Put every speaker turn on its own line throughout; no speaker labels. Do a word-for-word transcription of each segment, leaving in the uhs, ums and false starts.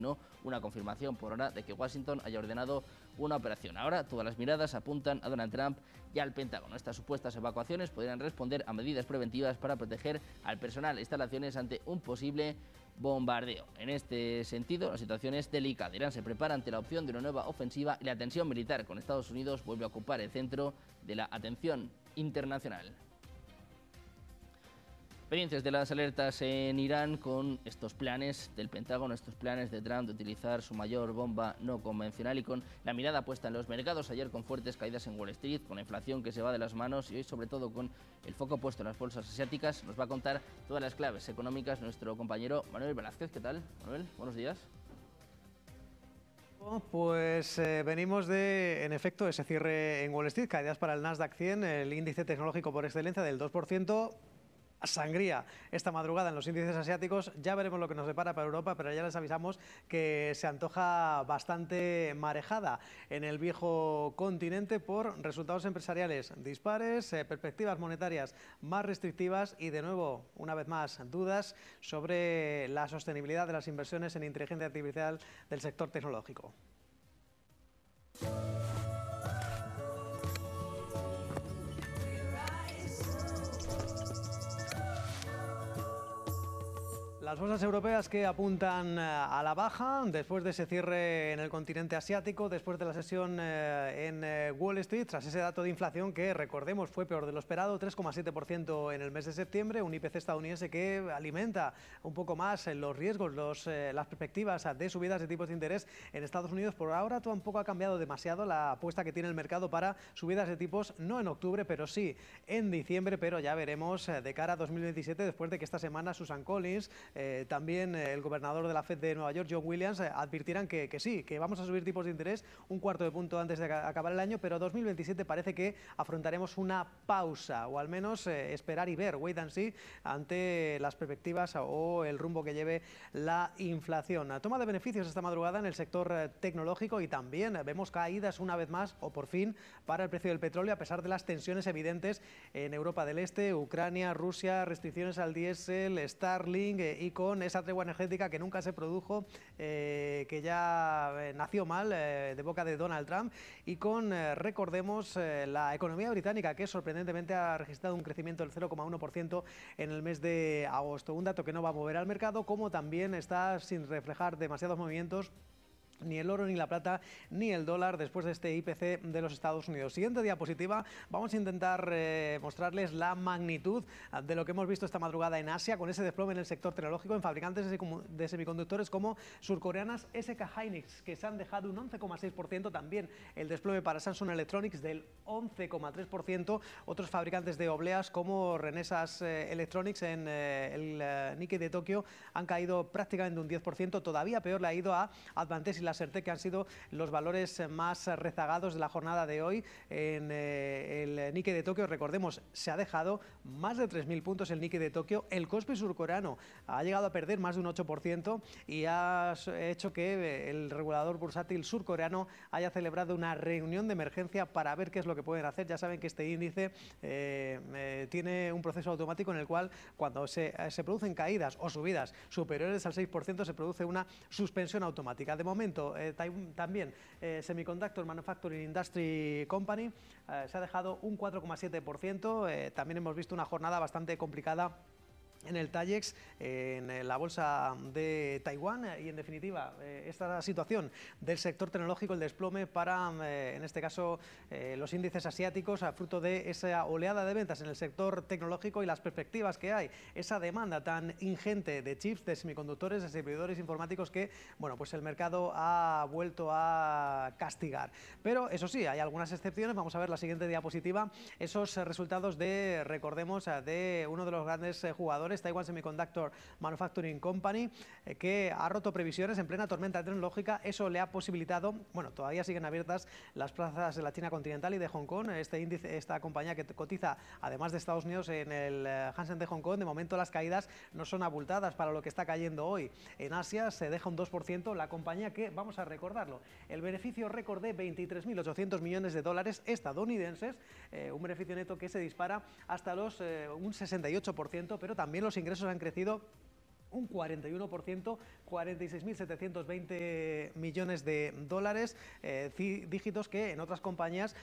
no una confirmación por ahora de que Washington haya ordenado una operación. Ahora todas las miradas apuntan a Donald Trump y al Pentágono. Estas supuestas evacuaciones podrían responder a medidas preventivas para proteger al personal e instalaciones ante un posible bombardeo. En este sentido, la situación es delicada. Irán se prepara ante la opción de una nueva ofensiva y la tensión militar con Estados Unidos vuelve a ocupar el centro de la atención internacional. Pendientes de las alertas en Irán con estos planes del Pentágono, estos planes de Trump de utilizar su mayor bomba no convencional y con la mirada puesta en los mercados, ayer con fuertes caídas en Wall Street, con la inflación que se va de las manos y hoy sobre todo con el foco puesto en las bolsas asiáticas, nos va a contar todas las claves económicas nuestro compañero Manuel Velázquez. ¿Qué tal, Manuel? Buenos días.
Pues eh, venimos de, en efecto, ese cierre en Wall Street, caídas para el Nasdaq cien, el índice tecnológico por excelencia del dos por ciento. Sangría esta madrugada en los índices asiáticos. Ya veremos lo que nos depara para Europa, pero ya les avisamos que se antoja bastante marejada en el viejo continente por resultados empresariales dispares, eh, perspectivas monetarias más restrictivas y, de nuevo, una vez más, dudas sobre la sostenibilidad de las inversiones en inteligencia artificial del sector tecnológico. Las bolsas europeas que apuntan a la baja después de ese cierre en el continente asiático, después de la sesión en Wall Street, tras ese dato de inflación que, recordemos, fue peor de lo esperado, tres coma siete por ciento en el mes de septiembre, un I P C estadounidense que alimenta un poco más los riesgos, los, las perspectivas de subidas de tipos de interés en Estados Unidos. Por ahora tampoco ha cambiado demasiado la apuesta que tiene el mercado para subidas de tipos, no en octubre, pero sí en diciembre, pero ya veremos de cara a dos mil veintisiete, después de que esta semana Susan Collins, Eh, también eh, el gobernador de la Fed de Nueva York, John Williams, eh, advirtieran que, que sí, que vamos a subir tipos de interés un cuarto de punto antes de acabar el año, pero dos mil veintisiete parece que afrontaremos una pausa, o al menos eh, esperar y ver, wait and see, ante las perspectivas o el rumbo que lleve la inflación. Toma de beneficios esta madrugada en el sector eh, tecnológico y también vemos caídas una vez más, o por fin, para el precio del petróleo, a pesar de las tensiones evidentes en Europa del Este, Ucrania, Rusia, restricciones al diésel, Starlink eh, y con esa tregua energética que nunca se produjo, eh, que ya eh, nació mal eh, de boca de Donald Trump, y con, eh, recordemos, eh, la economía británica, que sorprendentemente ha registrado un crecimiento del cero coma uno por ciento en el mes de agosto. Un dato que no va a mover al mercado, como también está sin reflejar demasiados movimientos ni el oro, ni la plata, ni el dólar después de este I P C de los Estados Unidos. Siguiente diapositiva, vamos a intentar eh, mostrarles la magnitud de lo que hemos visto esta madrugada en Asia, con ese desplome en el sector tecnológico, en fabricantes de semiconductores como surcoreanas S K Hynix, que se han dejado un once coma seis por ciento, también el desplome para Samsung Electronics del once coma tres por ciento, otros fabricantes de obleas como Renesas eh, Electronics en eh, el eh, Nikkei de Tokio han caído prácticamente un diez por ciento, todavía peor le ha ido a Advantes y la Lasertec, que han sido los valores más rezagados de la jornada de hoy en eh, el Nikkei de Tokio. Recordemos, se ha dejado más de tres mil puntos el Nikkei de Tokio. El Kospi surcoreano ha llegado a perder más de un ocho por ciento y ha hecho que el regulador bursátil surcoreano haya celebrado una reunión de emergencia para ver qué es lo que pueden hacer. Ya saben que este índice eh, eh, tiene un proceso automático en el cual, cuando se, se producen caídas o subidas superiores al seis por ciento, se produce una suspensión automática. De momento, Eh, también eh, Semiconductor Manufacturing Industry Company eh, se ha dejado un cuatro coma siete por ciento. Eh, también hemos visto una jornada bastante complicada en el TAIEX, en la bolsa de Taiwán, y en definitiva esta situación del sector tecnológico, el desplome para, en este caso, los índices asiáticos, a fruto de esa oleada de ventas en el sector tecnológico y las perspectivas que hay, esa demanda tan ingente de chips, de semiconductores, de servidores informáticos que, bueno, pues el mercado ha vuelto a castigar. Pero eso sí, hay algunas excepciones. Vamos a ver la siguiente diapositiva, esos resultados de, recordemos, de uno de los grandes jugadores, Taiwan Semiconductor Manufacturing Company, eh, que ha roto previsiones en plena tormenta tecnológica. Eso le ha posibilitado, bueno, todavía siguen abiertas las plazas de la China continental y de Hong Kong. Este índice, esta compañía que cotiza, además de Estados Unidos, en el Hansen de Hong Kong, de momento las caídas no son abultadas para lo que está cayendo hoy. En Asia se deja un dos por ciento la compañía que, vamos a recordarlo, el beneficio récord de veintitrés mil ochocientos millones de dólares estadounidenses, eh, un beneficio neto que se dispara hasta los eh, un sesenta y ocho por ciento, pero también los ingresos han crecido un cuarenta y uno por ciento, cuarenta y seis mil setecientos veinte millones de dólares, eh, dígitos que en otras compañías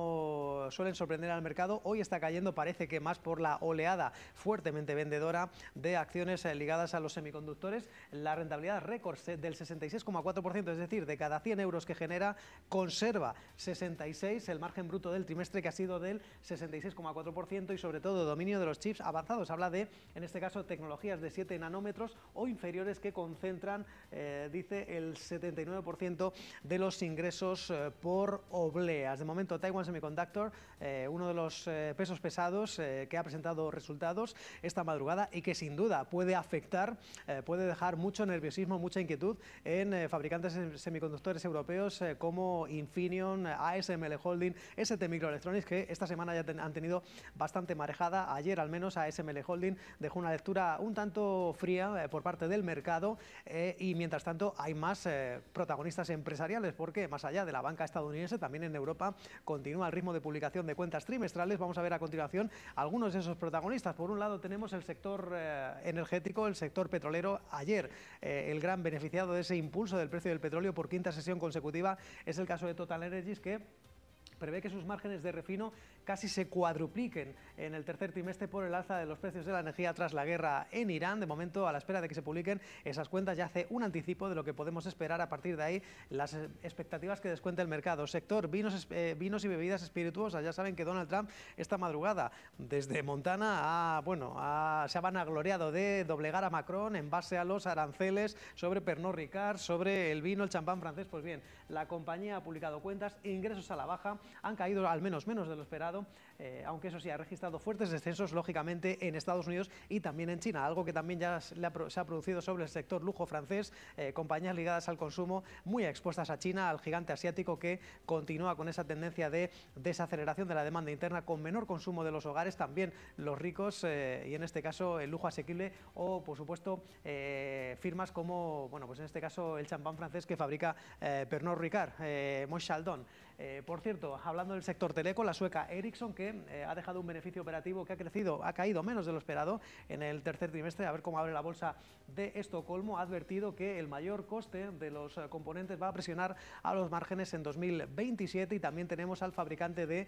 no suelen sorprender al mercado. Hoy está cayendo, parece que más por la oleada fuertemente vendedora de acciones eh, ligadas a los semiconductores. La rentabilidad récord del sesenta y seis coma cuatro por ciento, es decir, de cada cien euros que genera, conserva sesenta y seis, el margen bruto del trimestre que ha sido del sesenta y seis coma cuatro por ciento y sobre todo dominio de los chips avanzados. Habla de, en este caso, tecnologías de siete nanómetros o inferiores que concentran, eh, dice, el setenta y nueve por ciento de los ingresos eh, por obleas. De momento, Taiwan Semiconductor, eh, uno de los eh, pesos pesados eh, que ha presentado resultados esta madrugada y que sin duda puede afectar, eh, puede dejar mucho nerviosismo, mucha inquietud en eh, fabricantes semiconductores europeos eh, como Infineon, A S M L Holding, S T Microelectronics, que esta semana ya ten, han tenido bastante marejada. Ayer al menos A S M L Holding dejó una lectura un tanto fría eh, por parte del mercado eh, y mientras tanto hay más eh, protagonistas empresariales, porque más allá de la banca estadounidense, también en Europa continúa el ritmo de publicación de cuentas trimestrales. Vamos a ver a continuación algunos de esos protagonistas. Por un lado tenemos el sector eh, energético, el sector petrolero. Ayer eh, el gran beneficiado de ese impulso del precio del petróleo por quinta sesión consecutiva es el caso de Total Energies, que prevé que sus márgenes de refino casi se cuadrupliquen en el tercer trimestre por el alza de los precios de la energía tras la guerra en Irán. De momento, a la espera de que se publiquen esas cuentas, ya hace un anticipo de lo que podemos esperar a partir de ahí, las expectativas que descuenta el mercado. Sector vinos, eh, vinos y bebidas espirituosas. Ya saben que Donald Trump esta madrugada desde Montana ha, bueno, ha, se ha vanagloriado de doblegar a Macron en base a los aranceles sobre Pernod Ricard, sobre el vino, el champán francés. Pues bien, la compañía ha publicado cuentas, ingresos a la baja, han caído al menos menos de lo esperado, eh, aunque eso sí, ha registrado fuertes descensos, lógicamente, en Estados Unidos y también en China, algo que también ya se ha, se ha producido sobre el sector lujo francés, eh, compañías ligadas al consumo muy expuestas a China, al gigante asiático, que continúa con esa tendencia de desaceleración de la demanda interna, con menor consumo de los hogares, también los ricos, eh, y en este caso el lujo asequible, o por supuesto eh, firmas como, bueno, pues en este caso el champán francés que fabrica eh, Pernod Ricard, eh, Moët Chandon. Eh, por cierto, hablando del sector teleco, la sueca Ericsson, que eh, ha dejado un beneficio operativo que ha crecido, ha caído menos de lo esperado en el tercer trimestre. A ver cómo abre la bolsa de Estocolmo. Ha advertido que el mayor coste de los eh, componentes va a presionar a los márgenes en dos mil veintisiete. Y también tenemos al fabricante de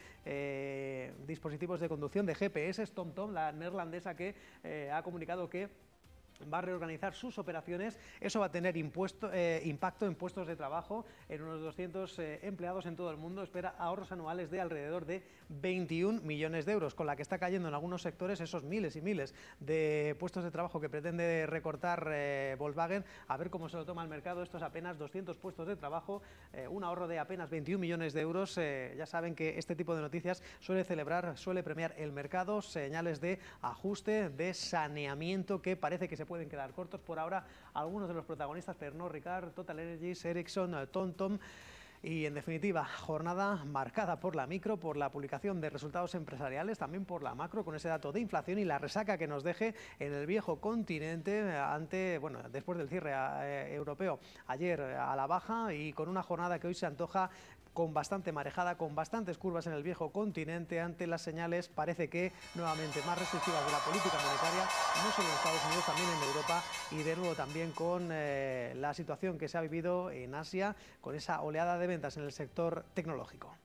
eh, dispositivos de conducción de G P S, TomTom, la neerlandesa, que eh, ha comunicado que va a reorganizar sus operaciones. Eso va a tener impuesto, eh, impacto en puestos de trabajo, en unos doscientos eh, empleados en todo el mundo. Espera ahorros anuales de alrededor de veintiún millones de euros, con la que está cayendo en algunos sectores esos miles y miles de puestos de trabajo que pretende recortar eh, Volkswagen. A ver cómo se lo toma el mercado. Estos apenas doscientos puestos de trabajo, eh, un ahorro de apenas veintiún millones de euros. Eh, ya saben que este tipo de noticias suele celebrar, suele premiar el mercado, señales de ajuste, de saneamiento que parece que se pueden quedar cortos. Por ahora, algunos de los protagonistas: Pernod Ricard, Total Energies, Ericsson, TomTom. Y en definitiva, jornada marcada por la micro, por la publicación de resultados empresariales, también por la macro, con ese dato de inflación y la resaca que nos deje en el viejo continente ante, bueno, después del cierre eh, europeo ayer a la baja, y con una jornada que hoy se antoja con bastante marejada, con bastantes curvas en el viejo continente ante las señales, parece que nuevamente más restrictivas de la política monetaria, no solo en Estados Unidos, también en Europa, y de nuevo también con eh, la situación que se ha vivido en Asia, con esa oleada de ventas en el sector tecnológico.